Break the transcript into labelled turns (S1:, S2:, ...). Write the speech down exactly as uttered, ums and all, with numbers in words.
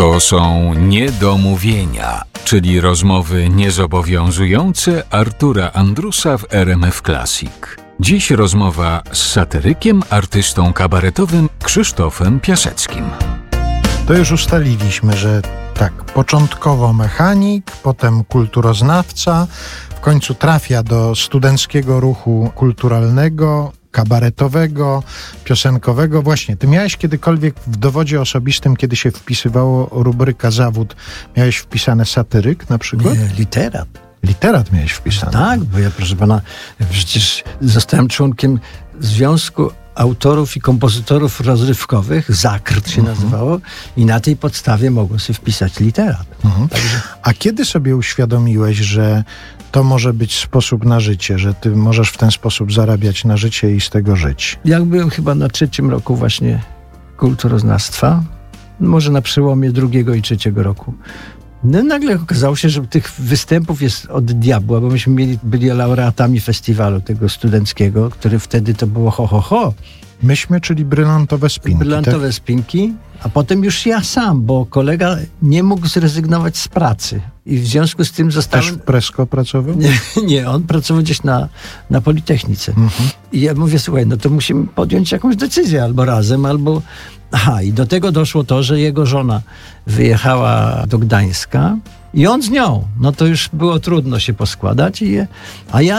S1: To są niedomówienia, czyli rozmowy niezobowiązujące Artura Andrusa w R M F Classic. Dziś rozmowa z satyrykiem, artystą kabaretowym Krzysztofem Piaseckim.
S2: To już ustaliliśmy, że tak, początkowo mechanik, potem kulturoznawca, w końcu trafia do studenckiego ruchu kulturalnego, kabaretowego, piosenkowego. Właśnie, ty miałeś kiedykolwiek w dowodzie osobistym, kiedy się wpisywało rubryka zawód, miałeś wpisane satyryk na przykład?
S3: Nie, literat.
S2: Literat miałeś wpisane?
S3: Tak, bo ja, proszę pana, przecież zostałem członkiem Związku Autorów i Kompozytorów Rozrywkowych, ZAKRT się
S2: mhm.
S3: nazywało, i na tej podstawie mogłem sobie wpisać literat.
S2: Mhm.
S3: Także...
S2: A kiedy sobie uświadomiłeś, że to może być sposób na życie, że ty możesz w ten sposób zarabiać na życie i z tego żyć?
S3: Jak byłem chyba na trzecim roku właśnie kulturoznawstwa, może na przełomie drugiego i trzeciego roku, no nagle okazało się, że tych występów jest od diabła, bo myśmy mieli, byli laureatami festiwalu tego studenckiego, który wtedy to było ho, ho, ho.
S2: Myśmy, czyli brylantowe spinki.
S3: Brylantowe
S2: tak?
S3: spinki, a potem już ja sam, bo kolega nie mógł zrezygnować z pracy. I w związku z tym zostałem...
S2: Też w Presko pracował?
S3: Nie, nie, on pracował gdzieś na, na Politechnice. Mhm. I ja mówię, słuchaj, no to musimy podjąć jakąś decyzję, albo razem, albo... Aha, i do tego doszło to, że jego żona wyjechała do Gdańska i on z nią. No to już było trudno się poskładać, i, a ja